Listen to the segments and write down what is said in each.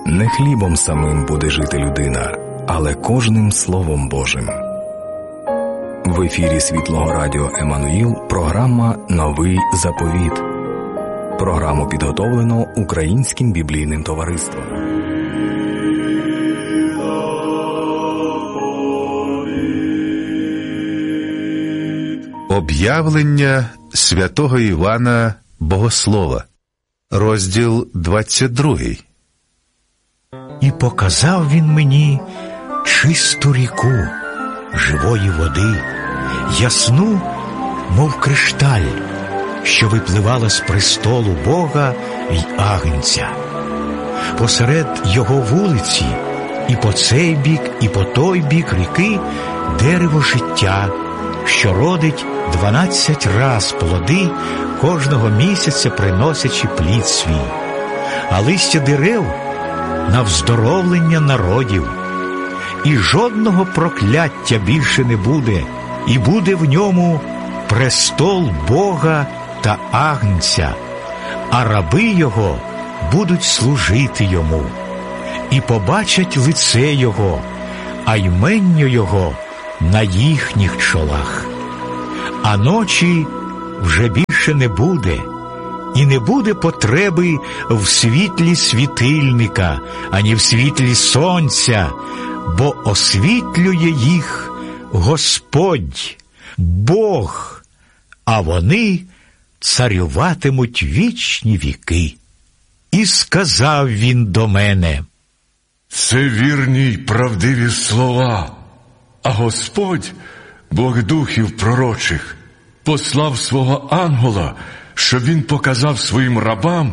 Не хлібом самим буде жити людина, але кожним Словом Божим. В ефірі Світлого Радіо Еммануїл програма «Новий заповіт». Програму підготовлено Українським біблійним товариством. Об'явлення святого Івана Богослова. Розділ 22. І показав він мені чисту ріку живої води, ясну, мов кришталь, що випливала з престолу Бога й Агнця. Посеред його вулиці, і по цей бік, і по той бік ріки дерево життя, що родить 12 раз плоди, кожного місяця приносячи плід свій. А листя дерев на вздоровлення народів. І жодного прокляття більше не буде, і буде в ньому престол Бога та Агнця, а раби його будуть служити йому. І побачать лице його, а ймення його на їхніх чолах. А ночі вже більше не буде, і не буде потреби в світлі світильника, ані в світлі сонця, бо освітлює їх Господь, Бог, а вони царюватимуть вічні віки. І сказав він до мене: це вірні й правдиві слова, а Господь, Бог духів пророчих, послав свого ангела, щоб він показав своїм рабам,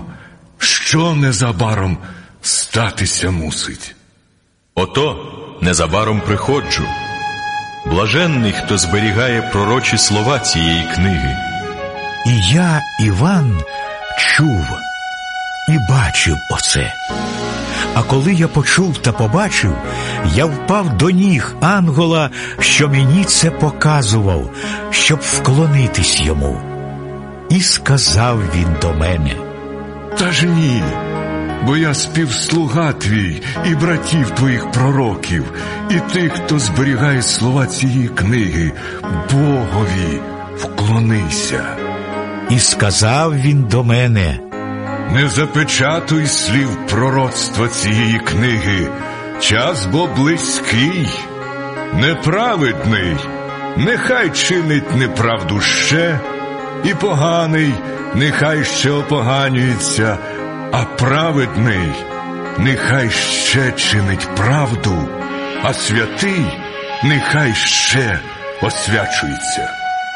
що незабаром статися мусить. Ото незабаром приходжу. Блаженний, хто зберігає пророчі слова цієї книги. І я, Іван, чув і бачив оце. А коли я почув та побачив, я впав до ніг ангела, що мені це показував, щоб вклонитись йому. І сказав він до мене: та ж ні, бо я співслуга твій і братів твоїх пророків, і тих, хто зберігає слова цієї книги, Богові вклонися. І сказав він до мене: не запечатуй слів пророцтва цієї книги, час бо близький. Неправедний нехай чинить неправду ще, і поганий нехай ще опоганюється, а праведний нехай ще чинить правду, а святий нехай ще освячується.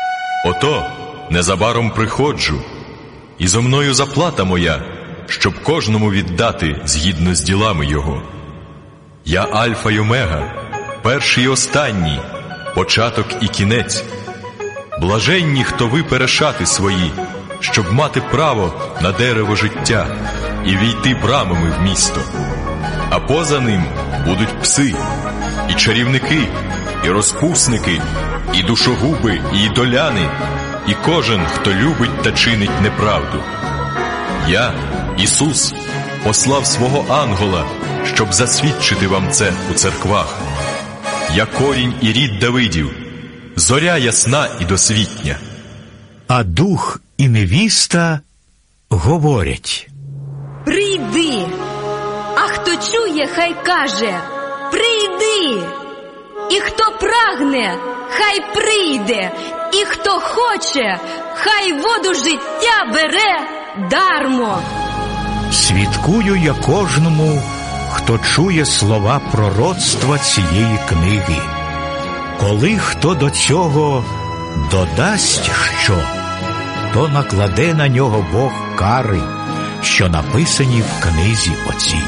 Ото незабаром приходжу, і зо мною заплата моя, щоб кожному віддати згідно з ділами його. Я Альфа й Омега, перший і останній, початок і кінець. Блаженні, хто ви перешати свої, щоб мати право на дерево життя і війти брамами в місто. А поза ним будуть пси, і чарівники, і розпусники, і душогуби, і ідоляни, і кожен, хто любить та чинить неправду. Я, Ісус, послав свого ангела, щоб засвідчити вам це у церквах. Я корінь і рід Давидів, зоря ясна і досвітня. А дух і невіста говорять: прийди. А хто чує, хай каже: прийди. І хто прагне, хай прийде. І хто хоче, хай воду життя бере дармо. Свідкую я кожному, хто чує слова пророцтва цієї книги. Коли хто до цього додасть що, то накладе на нього Бог кари, що написані в книзі оцій.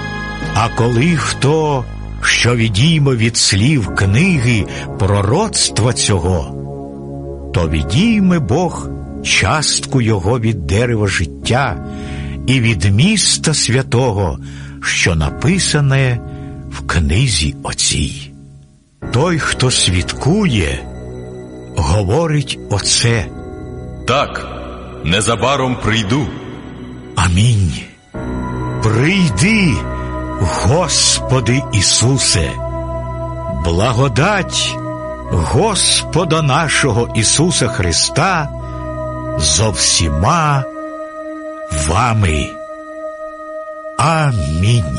А коли хто що відійме від слів книги пророцтва цього, то відійме Бог частку його від дерева життя і від міста святого, що написане в книзі оцій. Той, хто свідкує, говорить оце: так, незабаром прийду. Амінь. Прийди, Господи Ісусе, благодать Господа нашого Ісуса Христа зо всіма вами. Амінь.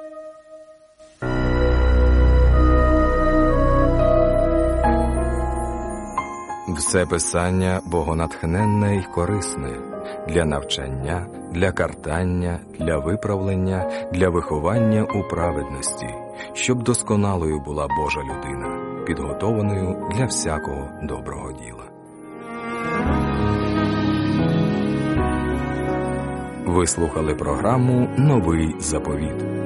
Все писання богонатхненне й корисне для навчання, для картання, для виправлення, для виховання у праведності, щоб досконалою була Божа людина, підготованою для всякого доброго діла. Ви слухали програму «Новий заповіт».